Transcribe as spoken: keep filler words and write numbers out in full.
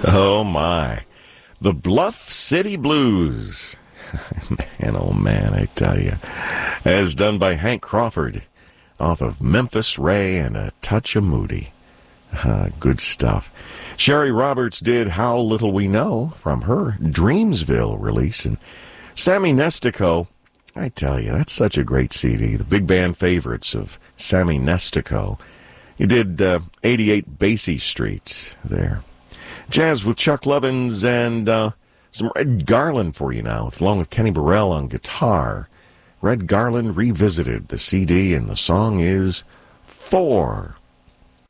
Oh, my. The Bluff City Blues. Man, oh, man, I tell you. As done by Hank Crawford off of Memphis Ray and a Touch of Moody. Uh, good stuff. Sherry Roberts did How Little We Know from her Dreamsville release. And Sammy Nestico, I tell you, that's such a great C D. The big band favorites of Sammy Nestico. He did uh, eighty-eight Basie Street there. Jazz with Chuck Lovins and uh, some Red Garland for you now, along with Kenny Burrell on guitar. Red Garland Revisited, the C D, and the song is Four.